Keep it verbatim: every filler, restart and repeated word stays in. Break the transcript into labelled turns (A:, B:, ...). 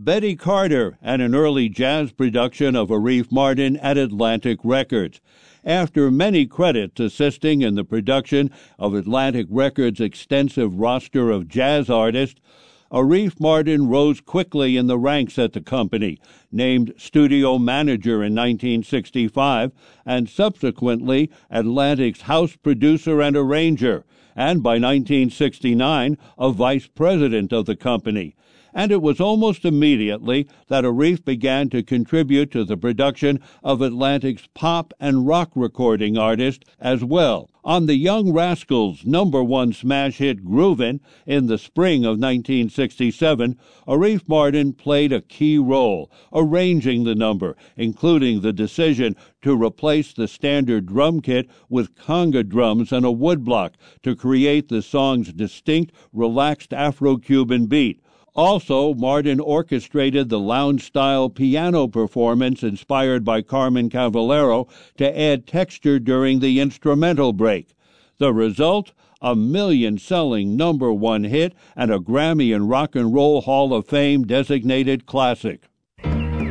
A: Betty Carter and an early jazz production of Arif Mardin at Atlantic Records. After many credits assisting in the production of Atlantic Records' extensive roster of jazz artists, Arif Mardin rose quickly in the ranks at the company, named studio manager in nineteen sixty-five, and subsequently Atlantic's house producer and arranger, and by nineteen sixty-nine a vice president of the company. And it was almost immediately that Arif began to contribute to the production of Atlantic's pop and rock recording artists as well. On the Young Rascals' number one smash hit Groovin' in the spring of nineteen sixty-seven, Arif Mardin played a key role, arranging the number, including the decision to replace the standard drum kit with conga drums and a woodblock to create the song's distinct, relaxed Afro-Cuban beat. Also, Mardin orchestrated the lounge-style piano performance inspired by Carmen Cavallero to add texture during the instrumental break. The result? A million-selling number one hit and a Grammy and Rock and Roll Hall of Fame designated classic.